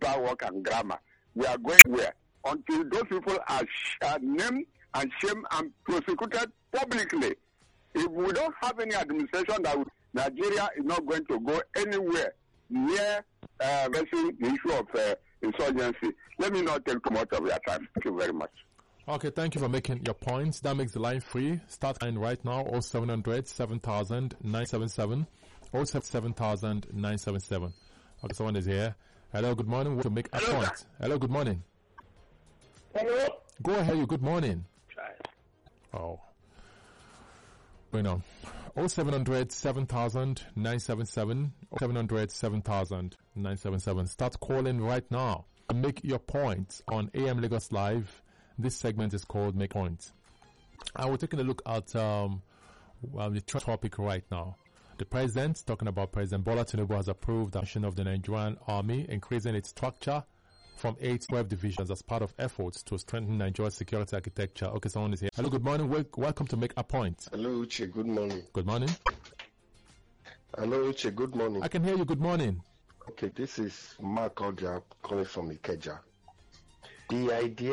paperwork and grammar. We are going where? Until those people are named and shamed and prosecuted publicly. If we don't have any administration, Nigeria is not going to go anywhere near addressing the issue of insurgency. Let me not take too much of your time. Thank you very much. Okay, thank you for making your points. That makes the line free. Start line right now, 0700 7000 977, 077 977. Okay, someone is here. Hello, good morning. To make a point. Hello, good morning. Hello. Go ahead, good morning. Oh. Going on. 0700 7000 977, 0700 7000 977. Start calling right now and make your points on AM Lagos Live. This segment is called Make Points. I will taking a look at the topic right now. The president, talking about President Bola Tinubu, has approved the action of the Nigerian Army, increasing its structure from 8 to 12 divisions as part of efforts to strengthen Nigeria's security architecture. Okay, someone is here. Hello, good morning. Welcome to Make a Point. Hello, Uche. Good morning. Good morning. Hello, Uche. Good morning. I can hear you. Good morning. Okay, this is Mark Odia calling from Ikeja. The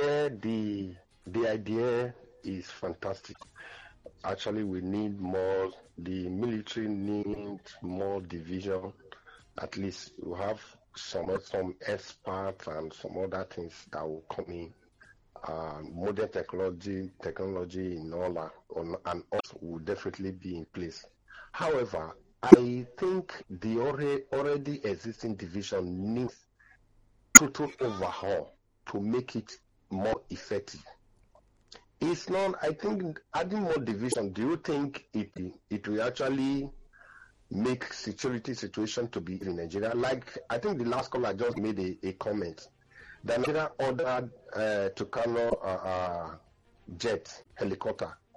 idea is fantastic. Actually, we need more. The military needs more division. At least you have some experts and some other things that will come in. Modern technology in all that, and also will definitely be in place. However, I think the already existing division needs total overhaul to make it more effective. It's not, I think, adding more division, do you think it will actually make security situation to be in Nigeria? Like, I think the last caller just made a comment. The Nigeria ordered Tucano jet helicopter